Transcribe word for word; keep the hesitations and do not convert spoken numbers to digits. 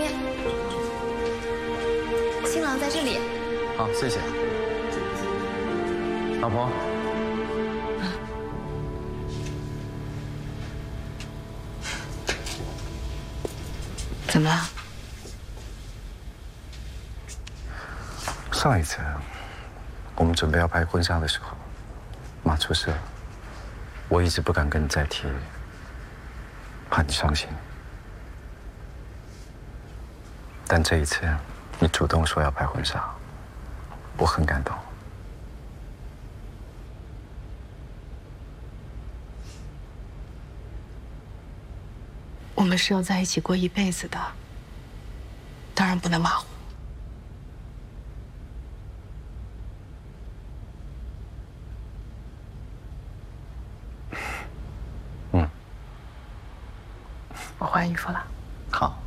边。新郎在这里。 好，谢谢。老婆。 怎么了？ 上一次我们准备要拍婚纱的时候，妈出事了，我一直不敢跟你再提，怕你伤心。但这一次，你主动说要拍婚纱，我很感动。 我们是要在一起过一辈子的，当然不能马虎。 嗯， 我换衣服了。 好。